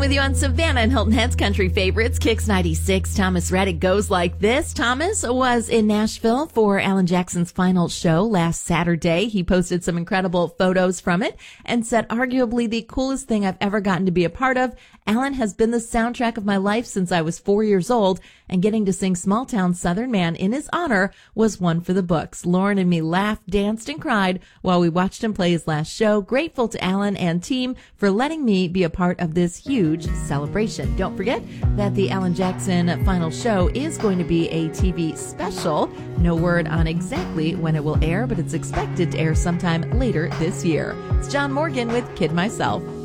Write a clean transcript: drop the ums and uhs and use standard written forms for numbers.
with you on Savannah and Hilton Head's Country Favorites. Kicks 96. Thomas Reddick goes like this. Thomas was in Nashville for Alan Jackson's final show last Saturday. He posted some incredible photos from it and said, arguably the coolest thing I've ever gotten to be a part of. Alan has been the soundtrack of my life since I was 4 years old, and getting to sing Small Town Southern Man in his honor was one for the books. Lauren and me laughed, danced, and cried while we watched him play his last show. Grateful to Alan and team for letting me be a part of this huge celebration. Don't forget that the Alan Jackson final show is going to be a TV special. No word on exactly when it will air, but it's expected to air sometime later this year. It's John Morgan with Kid Myself.